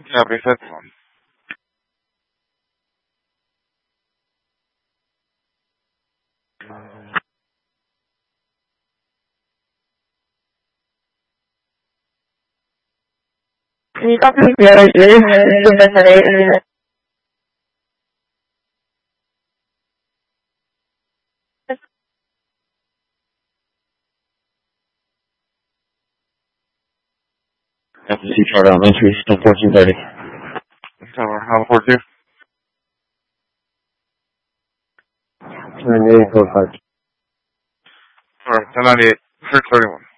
Yeah, reset one. Can you copy me the other year? FCC Charter Elementary, still 1430. Tower, how 42? 9845. Or 1098, 631.